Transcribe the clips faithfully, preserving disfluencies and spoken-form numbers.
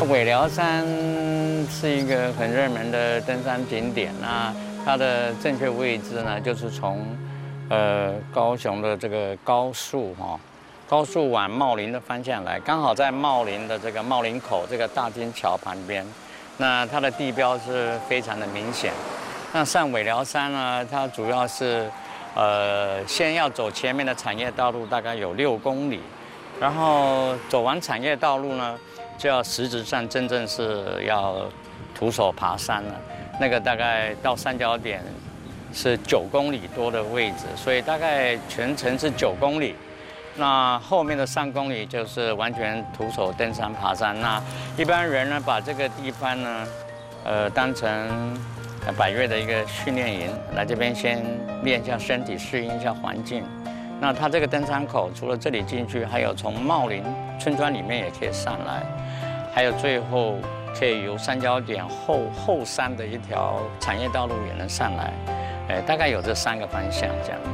尾寮山是一个很热门的登山景点，那它的正确位置呢，就是从呃高雄的这个高速哈、哦，高速往茂林的方向来，刚好在茂林的这个茂林口这个大金桥旁边，那它的地标是非常的明显。那上尾寮山呢，它主要是呃先要走前面的产业道路，大概有六公里，然后走完产业道路呢，就要实质上真正是要徒手爬山了。那个大概到三角点是九公里多的位置，所以大概全程是九公里。那后面的三公里就是完全徒手登山爬山。那一般人呢，把这个地方呢，呃，当成百岳的一个训练营，来这边先练一下身体，适应一下环境。那它这个登山口除了这里进去，还有从茂林村庄里面也可以上来，还有最后可以由三角点后后山的一条产业道路也能上来，哎，大概有这三个方向这样。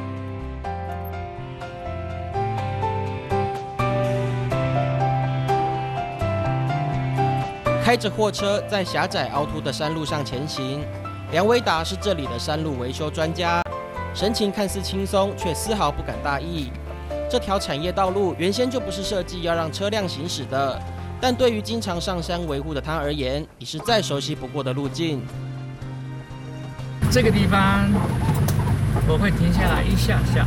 开着货车在狭窄凹凸的山路上前行，梁维达是这里的山路维修专家，神情看似轻松，却丝毫不敢大意。这条产业道路原先就不是设计要让车辆行驶的，但对于经常上山维护的他而言，已是再熟悉不过的路径。 这个地方我会停下来一下下。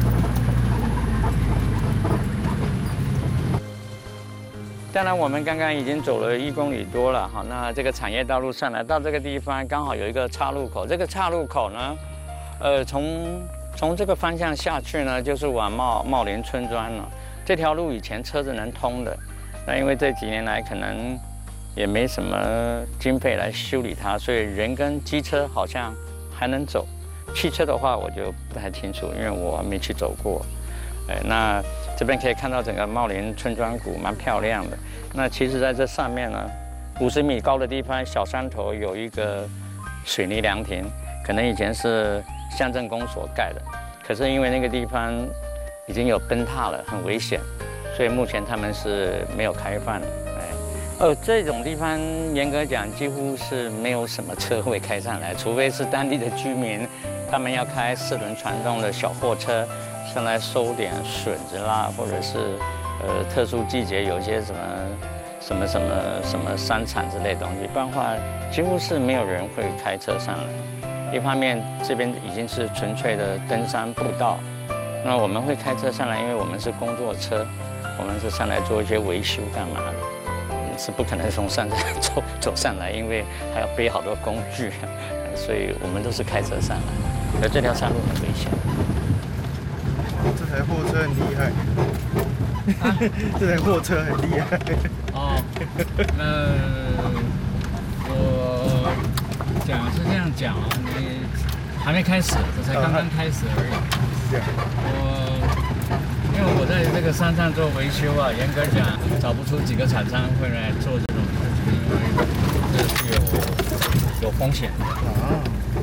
当然，我们刚刚已经走了一公里多了哈。那这个产业道路上来到这个地方，刚好有一个岔路口。这个岔路口呢，呃，从从这个方向下去呢，就是往茂茂林村庄了。这条路以前车子能通的，那因为这几年来可能也没什么经费来修理它，所以人跟机车好像还能走。汽车的话，我就不太清楚，因为我没去走过。哎，那这边可以看到整个茂林村庄谷蛮漂亮的。那其实在这上面呢，五十米高的地方，小山头有一个水泥凉亭，可能以前是乡镇公所盖的，可是因为那个地方已经有崩塌了，很危险，所以目前他们是没有开放。哎，呃，这种地方严格讲几乎是没有什么车会开上来，除非是当地的居民，他们要开四轮传动的小货车。上来收点笋子啦，或者是呃特殊季节有一些什么什么什么什么山产之类的东西，不然的话几乎是没有人会开车上来。一方面这边已经是纯粹的登山步道，那我们会开车上来，因为我们是工作车，我们是上来做一些维修干嘛的，嗯、是不可能从山上走走上来，因为还要背好多工具，所以我们都是开车上来。而这条山路很危险。 这台货车很厉害，啊、这台货车很厉害。 哦，那我讲是这样讲啊，你还没开始，这才刚刚开始而已。 是啊。 我因为我在这个山上做维修啊，严格讲找不出几个厂商会来做这种事情，因为这是有有风险的。啊。